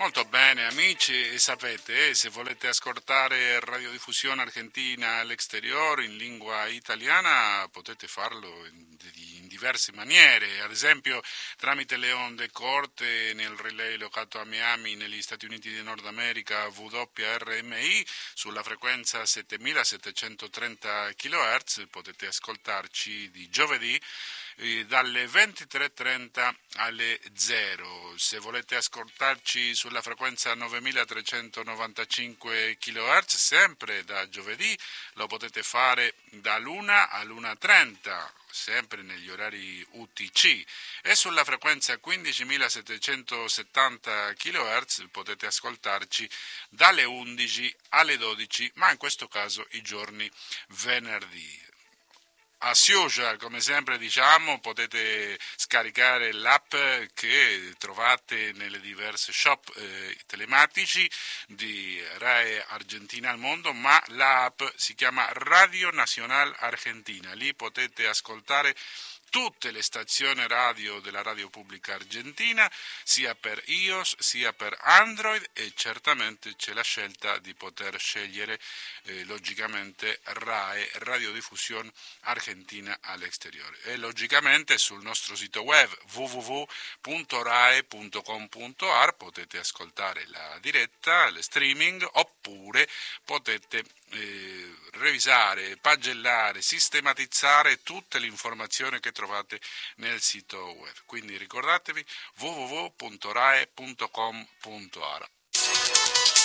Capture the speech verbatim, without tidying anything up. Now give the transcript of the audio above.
Molto bene amici, e sapete, eh, se volete ascoltare radiodiffusione argentina all'esteriore in lingua italiana potete farlo in, in diverse maniere, ad esempio tramite le onde corte nel relay locato a Miami negli Stati Uniti di Nord America W R M I sulla frequenza settemilasettecentotrenta kHz, potete ascoltarci di giovedì eh, dalle ventitré e trenta alle zero. Se volete ascoltarci sulla frequenza novemilatrecentonovantacinque kHz, sempre da giovedì, lo potete fare dall'una all'una e trenta, sempre negli orari U T C, e sulla frequenza quindicimilasettecentosettanta kHz potete ascoltarci dalle undici alle dodici, ma in questo caso i giorni venerdì. As usual, come sempre diciamo, potete scaricare l'app che trovate nelle diverse shop eh, telematici di RAE Argentina al mondo, ma l'app si chiama Radio Nacional Argentina. Lì potete ascoltare tutte le stazioni radio della radio pubblica argentina, sia per iOS sia per Android, e certamente c'è la scelta di poter scegliere eh, logicamente RAE, Radiodiffusione Argentina all'Exteriore, e logicamente sul nostro sito web w w w punto rae punto com punto a r potete ascoltare la diretta, le streaming, oppure potete eh, revisare, pagellare, sistematizzare tutte le informazioni che trovate nel sito web. Quindi ricordatevi w w w punto rae punto com punto a r.